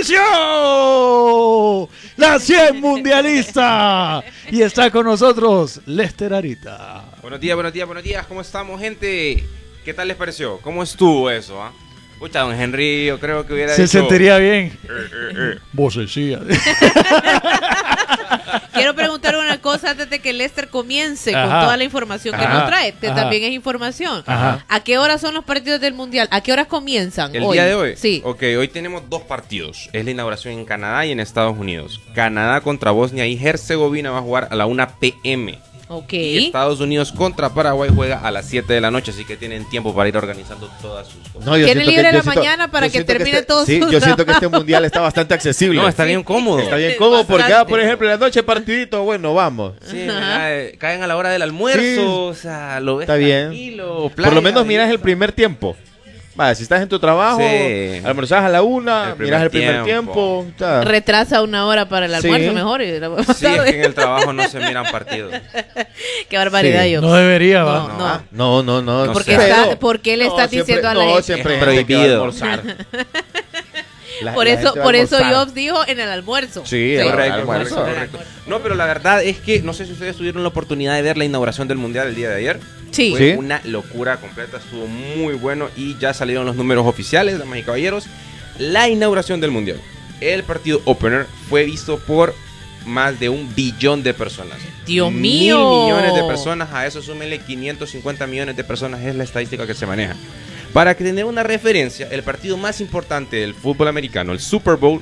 inició la 100 mundialista y está con nosotros Lester Arita. Buenos días, ¿cómo estamos, gente? ¿Qué tal les pareció? ¿Cómo estuvo eso? Escucha, don Henry, yo creo que hubiera Se dicho... sentiría bien. Vocecilla. Quiero preguntar una cosa antes de que Lester comience con Ajá. toda la información que nos trae, que Ajá. también es información. Ajá. ¿A qué hora son los partidos del Mundial? ¿A qué horas comienzan ¿El hoy? día de hoy? Sí. Ok, hoy tenemos dos partidos. Es la inauguración en Canadá y en Estados Unidos. Canadá contra Bosnia y Herzegovina va a jugar a la 1 p.m. Ok. Y Estados Unidos contra Paraguay juega a las 7 de la noche, así que tienen tiempo para ir organizando todas sus cosas. No, yo Tiene siento libre yo la siento- mañana para yo que siento termine todo Sí, su yo siento que este mundial está bastante accesible. No, está bien cómodo. Está bien Sí, cómodo porque, bastante. por ejemplo, en la noche partidito, bueno, vamos. Sí, caen a la hora del almuerzo, Sí. o sea, lo ves Está bien. tranquilo. Por lo menos playa, miras el primer tiempo. Vale, si estás en tu trabajo, Sí. almorzás a la 1, El primer miras el primer tiempo. tiempo. está. Retrasa una hora para el Sí. almuerzo mejor. Y la más Sí, es tarde. que en el trabajo no se miran partidos. Qué barbaridad, Sí. yo. No debería, va. No. No. No ¿Por sé. qué, Pero- ¿Por qué le no, estás siempre- diciendo a la no, gente? siempre Es hay gente que va a prohibido. almorzar. Por La eso, gente va a por eso almorzar. Jobs dijo en el almuerzo. Sí, almuerzo. Correcto. No, pero la verdad es que no sé si ustedes tuvieron la oportunidad de ver la inauguración del Mundial el día de ayer. Sí. Fue Sí. una locura completa, estuvo muy bueno y ya salieron los números oficiales, damas y caballeros. La inauguración del Mundial. El partido opener fue visto por más de 1 billón de personas. Dios 1.000 mío. millones de personas, a eso súmenle 550 millones de personas, es la estadística que se maneja. Para que tener una referencia, el partido más importante del fútbol americano, el Super Bowl,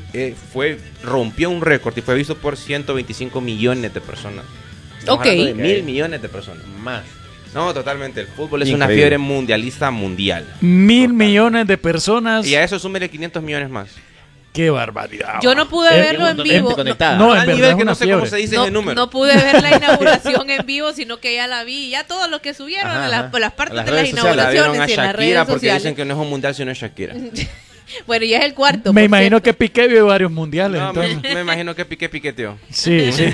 rompió un récord y fue visto por 125 millones de personas. Estamos Ok. hablando de 1.000 millones de personas. Más. No, totalmente. El fútbol es una Increíble. fiebre mundialista mundial. 1.000 Total. millones de personas. Y a eso súmele 500 millones más. Qué barbaridad. Yo no pude verlo en vivo. Gente conectada. No, A en verdad nivel es que una no sé cómo fiebre. se dice No, ese número. no pude ver la inauguración en vivo, sino que ya la vi. Ya todo lo que subieron Ajá, en ajá. las partes Las de las redes sociales. La vieron a inauguraciones y en las Shakira redes porque sociales. dicen que no es un mundial sino es Shakira. Bueno, ya es el cuarto. Me por imagino cierto. que Piqué vio varios mundiales. No, entonces. me imagino que piqueteó. Sí, sí.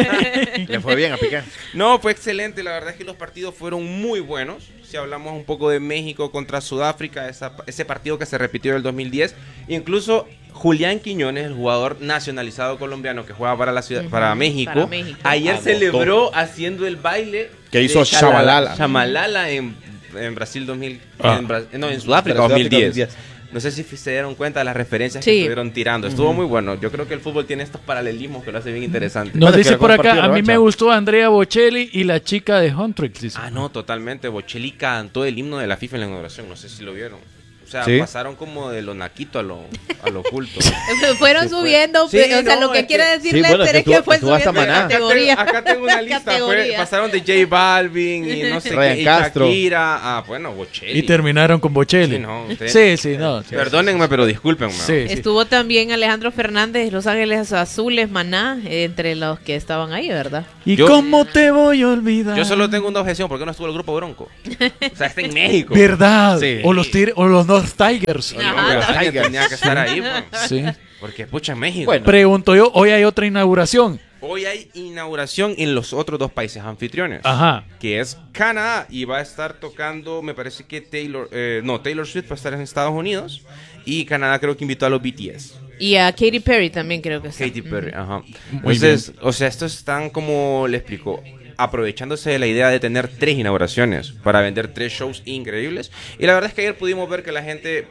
Le fue bien a Piqué. No, fue excelente. La verdad es que los partidos fueron muy buenos. Si hablamos un poco de México contra Sudáfrica, ese partido que se repitió en el 2010. Incluso Julián Quiñones, el jugador nacionalizado colombiano que juega para la ciudad, para México, ayer Anotó. celebró haciendo el baile Que hizo de Shabalala. Shabalala en Brasil 2000, Ah. en Sudáfrica Para 2010. No sé si se dieron cuenta de las referencias que Sí. estuvieron tirando. Estuvo muy bueno. Yo creo que el fútbol tiene estos paralelismos que lo hace bien interesante. Nos Bueno, dice que por era acá, compartido a mí revancha. me gustó Andrea Bocelli y la chica de Huntrix. Dice. Ah, no, totalmente. Bocelli cantó el himno de la FIFA en la inauguración. No sé si lo vieron. O sea, Sí. pasaron como de lo naquito a lo oculto. Fueron Sí, fue. subiendo, Sí, o sea, no, lo que es quiere que- decir Sí, bueno, Lester es es que que tú- fue tú vas a subiendo de Maná. categoría. Acá tengo una lista. Categoría. Pasaron de J Balvin y no sé Ryan qué. Y Castro. Shakira a, bueno, Bocelli. Y terminaron con Bocelli. Sí, no, usted- Sí, sí, no. Sí, Perdónenme, pero discúlpenme. sí. Estuvo también Alejandro Fernández, Los Ángeles Azules, Maná, entre los que estaban ahí, ¿verdad? ¿Y Yo- cómo te voy a olvidar? Yo solo tengo una objeción. ¿Por qué no estuvo el grupo Bronco? O sea, está en México. ¿Verdad? Sí. O los North Tigers. No, Ajá, pero tenía que estar ahí, pues. Sí. Porque pucha, en México. Bueno. Pregunto yo, hoy hay otra inauguración. Hoy hay inauguración en los otros dos países anfitriones. Ajá. Que es Canadá y va a estar tocando, me parece que Taylor Swift va a estar en Estados Unidos y Canadá creo que invitó a los BTS. Y a Katy Perry también creo que está. Katy Perry, ajá. Muy Entonces, o sea, estos están como le explico, aprovechándose de la idea de tener 3 inauguraciones para vender 3 shows increíbles. Y la verdad es que ayer pudimos ver que la gente,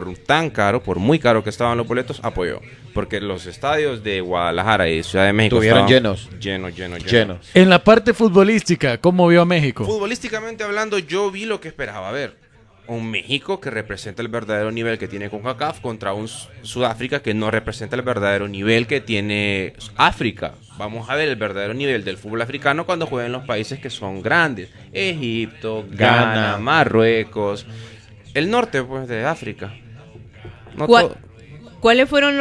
por muy caro que estaban los boletos, apoyó. Porque los estadios de Guadalajara y Ciudad de México Estuvieron estaban llenos. llenos. En la parte futbolística, ¿cómo vio a México? Futbolísticamente hablando, yo vi lo que esperaba ver. Un México que representa el verdadero nivel que tiene CONCACAF contra un Sudáfrica que no representa el verdadero nivel que tiene África. Vamos a ver el verdadero nivel del fútbol africano cuando jueguen los países que son grandes. Egipto, Ghana, Ghana. Marruecos, el norte pues de África. No ¿Cuál- todo. ¿Cuáles fueron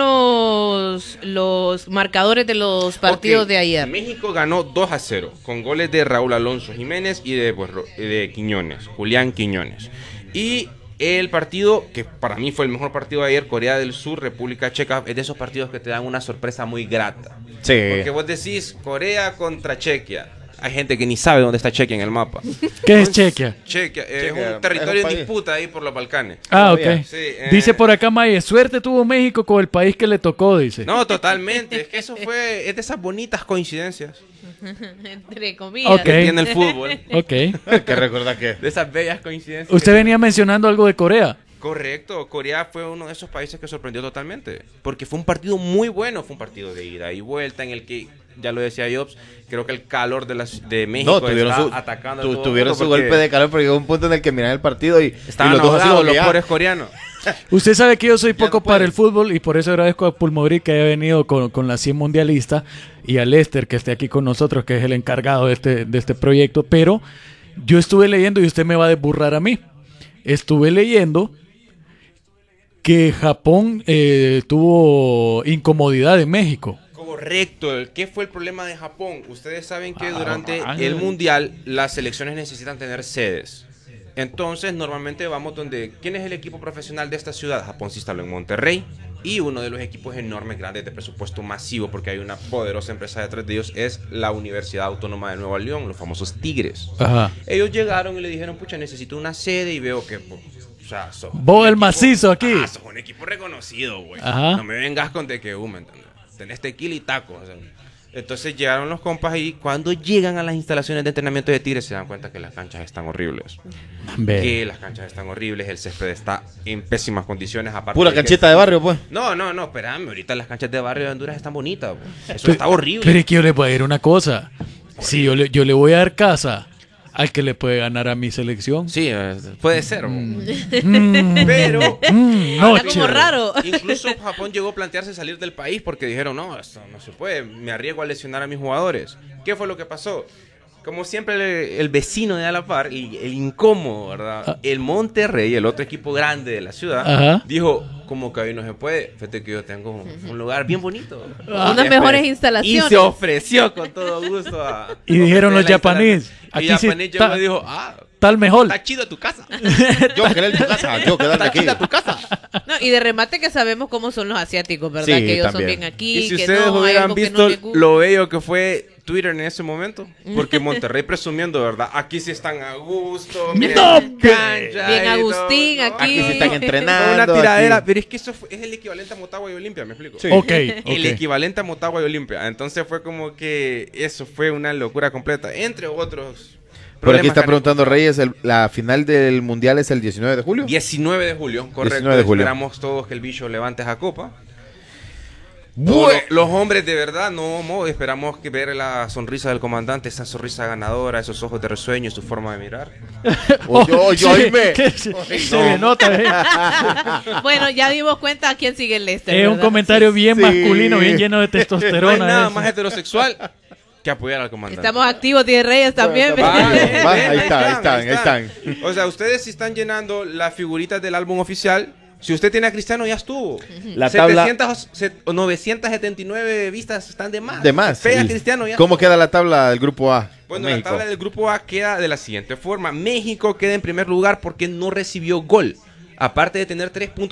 los marcadores de los partidos Ok, de ayer? México ganó 2-0 con goles de Raúl Alonso Jiménez y de Quiñones, Julián Quiñones. Y el partido, que para mí fue el mejor partido de ayer, Corea del Sur, República Checa, es de esos partidos que te dan una sorpresa muy grata. Sí. Porque vos decís Corea contra Chequia. Hay gente que ni sabe dónde está Chequia en el mapa. ¿Qué es Chequia? Chequia es Chequia, un territorio es un en país. disputa ahí por los Balcanes. Ah, ok. Sí, Dice por acá Maye, suerte tuvo México con el país que le tocó, dice. No, totalmente. Es que eso es de esas bonitas coincidencias Entre comillas. Ok. que tiene el fútbol. Ok. Que recordar que... De esas bellas coincidencias. Usted venía mencionando algo de Corea. Correcto, Corea fue uno de esos países que sorprendió totalmente, porque fue un partido muy bueno, fue un partido de ida y vuelta en el que, ya lo decía Jobs, creo que el calor de México No, tuvieron está su, atacando a todo tuvieron mundo su porque golpe de calor porque llegó un punto en el que miran el partido y estaban los dos así ahogados los como que, pobres coreanos. Usted sabe que yo soy Ya poco no puede. para el fútbol y por eso agradezco a Pulmobric que haya venido con la 100 mundialista y a Lester que esté aquí con nosotros, que es el encargado de este proyecto. Pero yo estuve leyendo, y usted me va a desburrar a mí, estuve leyendo que Japón tuvo incomodidad en México. Correcto, ¿qué fue el problema de Japón? Ustedes saben que durante el mundial las selecciones necesitan tener sedes. Entonces, normalmente vamos donde... ¿Quién es el equipo profesional de esta ciudad? Japón se instaló en Monterrey. Y uno de los equipos enormes, grandes, de presupuesto masivo, porque hay una poderosa empresa detrás de ellos, es la Universidad Autónoma de Nuevo León, los famosos Tigres. Ajá. Ellos llegaron y le dijeron, pucha, necesito una sede y veo que... pues, o sea, sos Vos un el equipo- macizo aquí. Sos un equipo reconocido, güey. Ajá. No me vengas con de que, ¿me entiendes? Tenés tequila y tacos. O sea. Entonces llegaron los compas y cuando llegan a las instalaciones de entrenamiento de Tigres se dan cuenta que las canchas están horribles. Ve. Que las canchas están horribles, el césped está en pésimas condiciones. Aparte pura de que- canchita de barrio, pues. No, espérame, ahorita las canchas de barrio de Honduras están bonitas. Güey. Eso Pero- está horrible. Pero es que yo le voy a decir una cosa. Si yo le voy a dar casa al que le puede ganar a mi selección. Sí, puede ser. güey. Mm, Pero no, Está como chévere. raro. incluso Japón llegó a plantearse salir del país porque dijeron, no, esto no se puede, me arriesgo a lesionar a mis jugadores. ¿Qué fue lo que pasó? Como siempre el vecino de a la par, el incómodo, ¿verdad? El Monterrey, el otro equipo grande de la ciudad, Ajá. dijo, como que hoy no se puede, fíjate que yo tengo un lugar bien bonito. Unas mejores instalaciones. Y se ofreció con todo gusto a... Y dijeron los la instalación. japonés, Y aquí sí japonés está- llegó y dijo, Tal mejor. está chido tu casa. Yo querer tu casa, yo quedarme aquí. No, y de remate que sabemos cómo son los asiáticos, ¿verdad? Sí, que ellos también. son bien aquí, Y si que ustedes no, hay hubieran algo que visto no les gusta. lo bello que fue Twitter en ese momento, porque Monterrey presumiendo, ¿verdad? Aquí sí están a gusto, miren No, las canchas Bien y Agustín, todo, ¿no? aquí. Aquí se están entrenando. Fue una tiradera, aquí. pero es que eso es el equivalente a Motagua y Olimpia, ¿me explico? Sí. Ok, El ok. equivalente a Motagua y Olimpia. Entonces fue como que eso fue una locura completa, entre otros. Por aquí problemas está que han preguntando encontrado. Reyes, la final del mundial es el 19 de julio. 19 de julio, correcto. 19 de julio. Esperamos todos que el bicho levante esa copa. Bueno. Los hombres de verdad, esperamos que ver la sonrisa del comandante, esa sonrisa ganadora, esos ojos de resueño, su forma de mirar. Oye, oye, Sí, oíme. que se le nota. Bueno, ya dimos cuenta a quién sigue el Leicester. Es un ¿verdad? comentario bien Sí. masculino, bien lleno de No hay testosterona. nada eso. más heterosexual que apoyar al comandante. Estamos activos, Díaz Reyes también. Bueno, ¿verdad? va, ahí están. O sea, ustedes si están llenando las figuritas del álbum oficial, si usted tiene a Cristiano ya estuvo. La tabla- 979 vistas están de más. De más. Pega a ¿Y Cristiano ya. ¿Cómo queda la tabla del grupo A? Bueno, México. la tabla del grupo A queda de la siguiente forma. México queda en primer lugar porque no recibió gol. Aparte de tener 3 puntos